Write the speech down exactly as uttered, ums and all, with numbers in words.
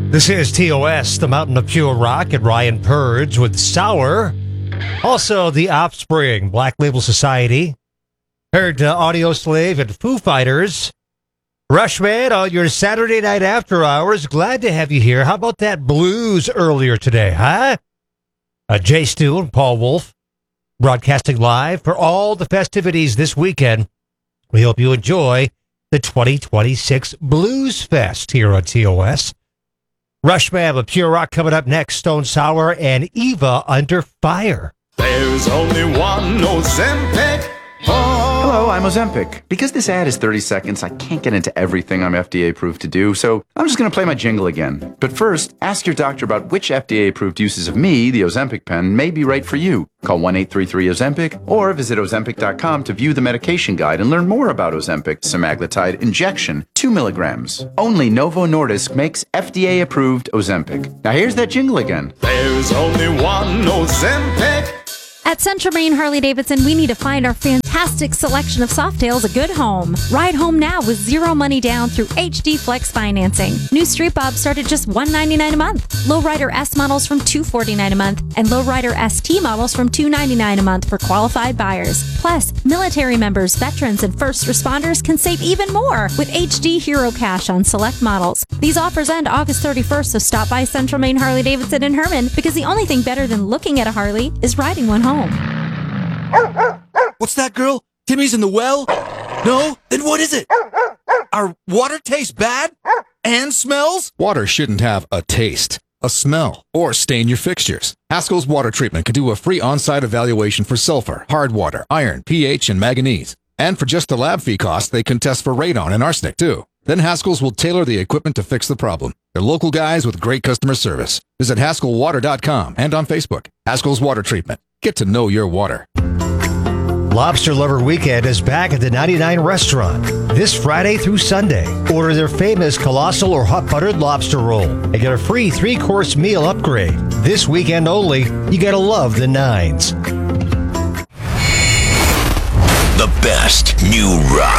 This is T O S, the Mountain of Pure Rock, and Ryan Purge with Sour. Also, The Offspring, Black Label Society. Heard uh, Audio Slave and Foo Fighters. Rushman on your Saturday night after hours. Glad to have you here. How about that blues earlier today, huh? Uh, Jay Stu and Paul Wolf broadcasting live for all the festivities this weekend. We hope you enjoy the twenty twenty-six Blues Fest here on T O S. Rushman with Pure Rock coming up next. Stone Sour and Eva Under Fire. There's only one Ozempic. Oh. Hello, I'm Ozempic. Because this ad is thirty seconds, I can't get into everything I'm F D A approved to do, so I'm just going to play my jingle again. But first, ask your doctor about which F D A approved uses of me, the Ozempic pen, may be right for you. Call one eight three three Ozempic or visit Ozempic dot com to view the medication guide and learn more about Ozempic semaglutide injection, two milligrams. Only Novo Nordisk makes F D A approved Ozempic. Now here's that jingle again. There's only one Ozempic. At Central Maine Harley-Davidson, we need to find our fantastic selection of Softails a good home. Ride home now with zero money down through H D Flex financing. New Street Bobs start at just one hundred ninety-nine dollars a month. Lowrider S models from two hundred forty-nine dollars a month. And Lowrider S T models from two hundred ninety-nine dollars a month for qualified buyers. Plus, military members, veterans, and first responders can save even more with H D Hero Cash on select models. These offers end August thirty-first, so stop by Central Maine Harley-Davidson in Herman, because the only thing better than looking at a Harley is riding one home. What's that, girl? Timmy's in the well? No? Then what is it? Our water tastes bad? And smells? Water shouldn't have a taste, a smell, or stain your fixtures. Haskell's Water Treatment can do a free on-site evaluation for sulfur, hard water, iron, pH, and manganese. And for just the lab fee cost, they can test for radon and arsenic, too. Then Haskell's will tailor the equipment to fix the problem. They're local guys with great customer service. Visit Haskell Water dot com and on Facebook. Haskell's Water Treatment. Get to know your water. Lobster Lover Weekend is back at the ninety-nine Restaurant this Friday through Sunday. Order their famous colossal or hot buttered lobster roll and get a free three-course meal upgrade. This weekend only, you gotta love the nines. The best new rock.